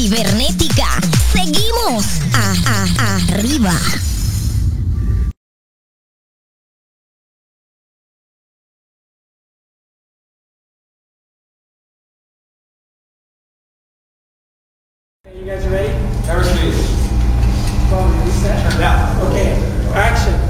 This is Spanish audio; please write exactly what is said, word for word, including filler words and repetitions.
cibernética. Seguimos a, a, arriba. You guys ready? Airspeed. Phone reset. Yeah. Okay. Action.